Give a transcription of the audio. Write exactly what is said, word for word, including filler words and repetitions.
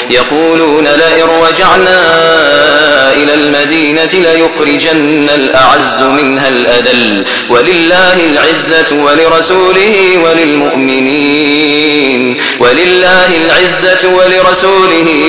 يقولون لئن رجعنا إلى المدينة ليخرجن الأعز منها الأذل ولله العزة ولرسوله وللمؤمنين ولله العزة ولرسوله